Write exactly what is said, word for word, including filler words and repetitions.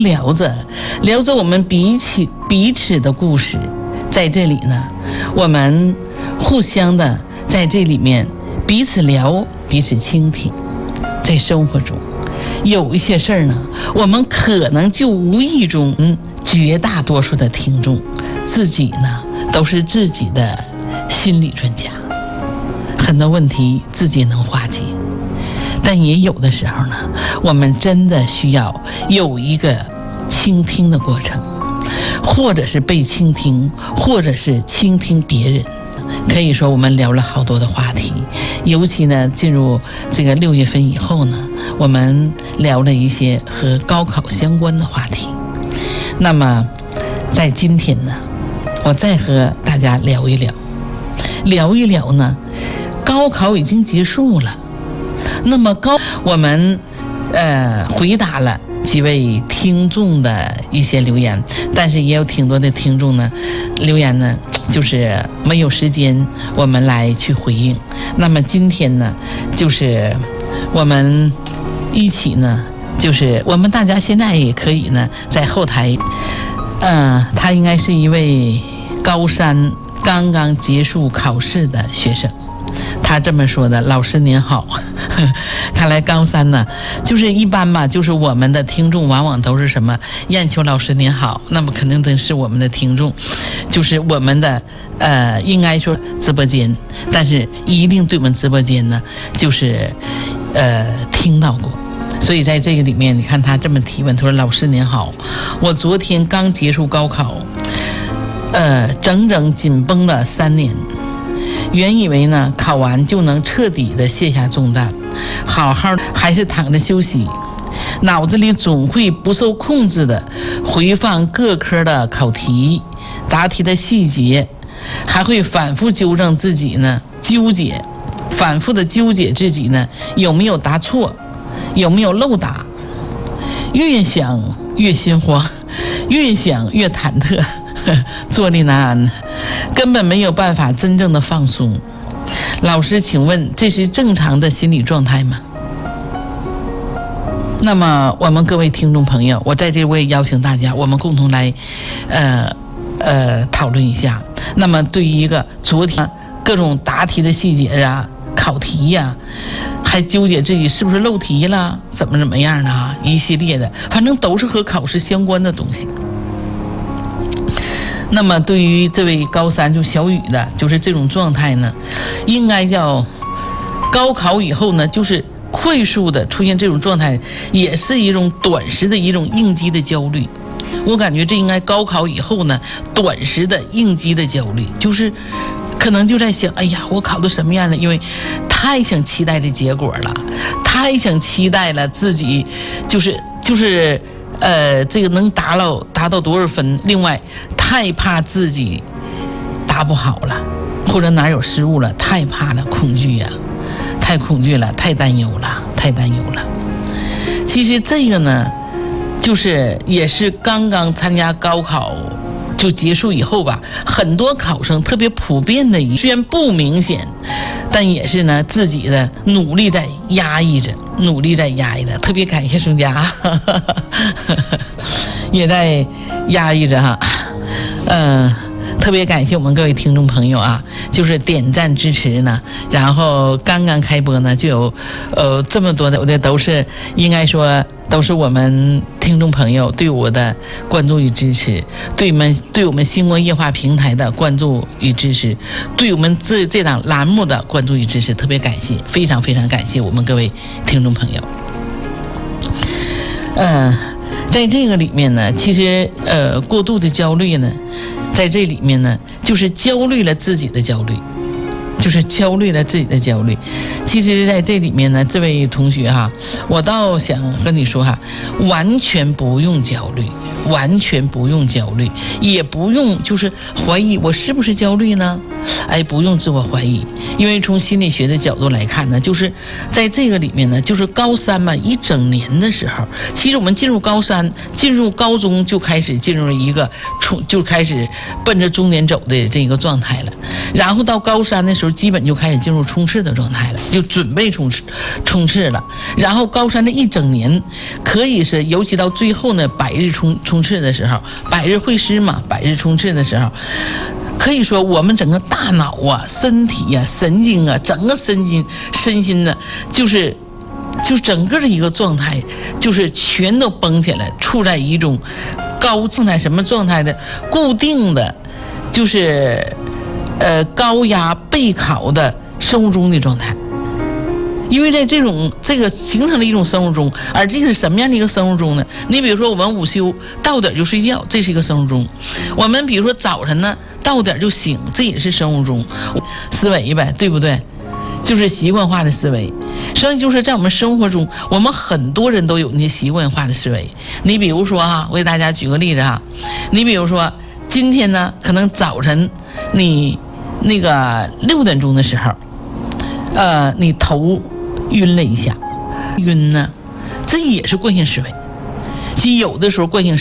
聊着聊着我们彼此彼此的故事，在这里呢，我们互相的在这里面彼此聊，彼此倾听。在生活中有一些事儿呢，我们可能就无意中，嗯，绝大多数的听众自己呢都是自己的心理专家，很多问题自己能化解。但也有的时候呢，我们真的需要有一个倾听的过程，或者是被倾听，或者是倾听别人。可以说我们聊了好多的话题，尤其呢进入这个六月份以后呢，我们聊了一些和高考相关的话题。那么在今天呢，我再和大家聊一聊聊一聊呢，高考已经结束了。那么高我们呃回答了几位听众的一些留言，但是也有挺多的听众呢留言呢就是没有时间我们来去回应。那么今天呢，就是我们一起呢，就是我们大家现在也可以呢在后台，呃，他应该是一位高三刚刚结束考试的学生，他这么说的：老师您好。看来高三呢，就是一般嘛，就是我们的听众往往都是什么燕秋老师您好，那么肯定都是我们的听众，就是我们的呃，应该说直播间，但是一定对我们直播间呢，就是呃听到过。所以在这个里面，你看他这么提问，他说：老师您好，我昨天刚结束高考，呃，整整紧绷了三年。原以为呢考完就能彻底的卸下重担，好好还是躺着休息，脑子里总会不受控制的回放各科的考题、答题的细节，还会反复纠正自己呢，纠结，反复的纠结自己呢有没有答错，有没有漏答，越想越心慌，越想越忐忑，坐立难安，根本没有办法真正的放松。老师请问这是正常的心理状态吗？那么我们各位听众朋友，我在这里我也邀请大家，我们共同来呃呃讨论一下。那么对于一个昨天各种答题的细节啊，考题呀、啊，还纠结自己是不是漏题了，怎么怎么样呢，一系列的，反正都是和考试相关的东西。那么对于这位高三就小雨的，就是这种状态呢，应该叫高考以后呢，就是快速的出现这种状态，也是一种短时的一种应激的焦虑。我感觉这应该高考以后呢，短时的应激的焦虑，就是可能就在想，哎呀，我考的什么样了？因为太想期待这结果了，太想期待了自己，就是就是呃，这个能达到达到多少分？另外，太怕自己答不好了，或者哪有失误了，太怕了，恐惧呀、啊，太恐惧了，太担忧了，太担忧了。其实这个呢，就是也是刚刚参加高考就结束以后吧，很多考生特别普遍的，虽然不明显，但也是呢自己的努力在压抑着，努力在压抑着。特别感谢孙佳，也在压抑着哈。嗯、呃，特别感谢我们各位听众朋友啊，就是点赞支持呢。然后刚刚开播呢，就有呃这么多的，我的都是应该说都是我们听众朋友对我的关注与支持，对我们对我们星光夜话平台的关注与支持，对我们这这档栏目的关注与支持，特别感谢，非常非常感谢我们各位听众朋友。呃，在这个里面呢，其实呃过度的焦虑呢，在这里面呢，就是焦虑了自己的焦虑。就是焦虑了自己的焦虑。其实在这里面呢，这位同学哈，我倒想和你说哈，完全不用焦虑，完全不用焦虑，也不用就是怀疑我是不是焦虑呢？ 哎，不用自我怀疑，因为从心理学的角度来看呢，就是在这个里面呢，就是高三嘛，一整年的时候，其实我们进入高三、进入高中就开始进入了一个冲，就开始奔着终点走的这个状态了。然后到高三的时候，基本就开始进入冲刺的状态了，就准备冲刺冲刺了。然后高三的一整年，可以是尤其到最后呢，百日冲冲刺的时候，百日会师嘛，百日冲刺的时候。可以说，我们整个大脑啊、身体呀、啊、神经啊，整个神经、身心呢，就是，就整个的一个状态，就是全都绷起来，处在一种高状态，什么状态的？固定的，就是呃高压备考的生物钟的状态。因为在这种这个形成了一种生物钟，而这是什么样的一个生物钟呢？你比如说我们午休到点就睡觉，这是一个生物钟；我们比如说早晨呢到点就醒，这也是生物钟。思维呗，对不对？就是习惯化的思维。所以就是在我们生活中，我们很多人都有那些习惯化的思维。你比如说哈，我给大家举个例子哈，你比如说今天呢，可能早晨你那个六点钟的时候，呃，你头晕了一下，晕呢，这也是惯性思维。其实有的时候惯性